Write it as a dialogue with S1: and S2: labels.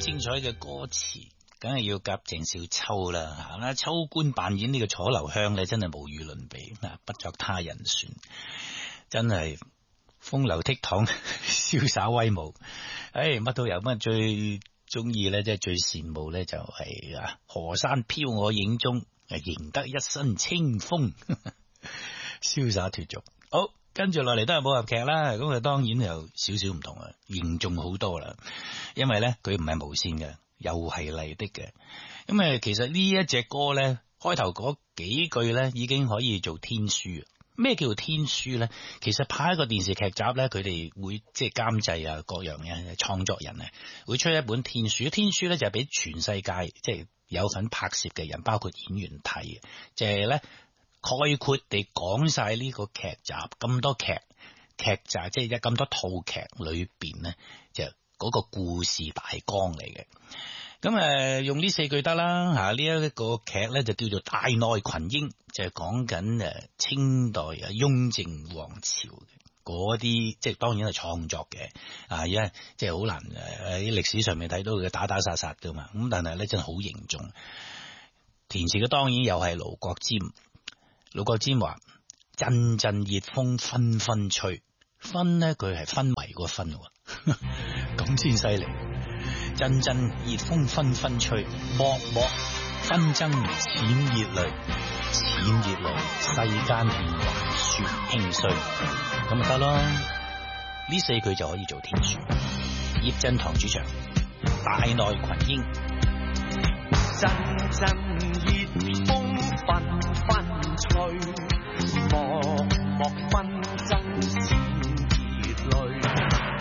S1: 精彩嘅歌詞，梗係要夾鄭少秋啦。吓，秋官扮演呢個楚留香咧，真係無與倫比，不作他人選，真係風流倜儻，瀟灑威武。乜都有。乜最中意咧，即係最羨慕咧，就係河山飄我影中，贏得一身清風，瀟灑脫俗。好，跟住落嚟都係武俠劇啦。咁啊，當然有少少唔同啊，嚴重好多啦。因為咧，佢唔係無線嘅，又係麗的嘅。咁其實呢一隻歌咧，開頭嗰幾句咧，已經可以做天書。咩叫做天書咧？其實拍一個電視劇集咧，佢哋會即係監製啊，各樣嘅創作人啊，會出一本天書。天書咧就係俾全世界即係有份拍攝嘅人，包括演員睇嘅，就係咧概括地講晒呢個劇集咁多劇集，即係咁多套劇裏邊咧，就嗰個故事大綱嚟嘅。咁用呢4句得啦吓。呢一個劇咧就叫做《大內群英》，就係講緊清代雍正王朝嗰啲，即係當然係創作嘅因為即係好難喺歷史上面睇到佢打打殺殺噶嘛。咁但係咧真係好凝重。填詞嘅當然又係盧國沾。盧國沾話：陣陣熱風紛紛吹，紛咧佢係昏迷個紛喎，咁先犀利。陣陣熱風紛紛吹，漠漠紛爭淺熱淚，淺熱淚世間變幻說輕衰，咁咪得咯。呢4句就可以做天書。葉振棠主唱《大內群英》。
S2: 陣陣熱風紛紛吹，漠漠紛